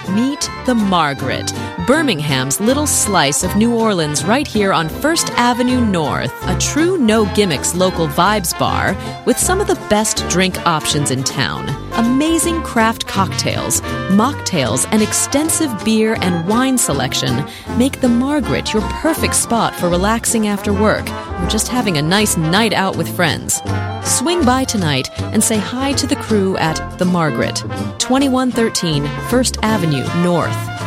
Meet the Margaret, Birmingham's little slice of New Orleans right here on First Avenue North, a true no-gimmicks local vibes bar with some of the best drink options in town. Amazing craft cocktails, mocktails, and extensive beer and wine selection make the Margaret your perfect spot for relaxing after work or just having a nice night out with friends. Swing by tonight and say hi to the crew at The Margaret, 2113 First Avenue North.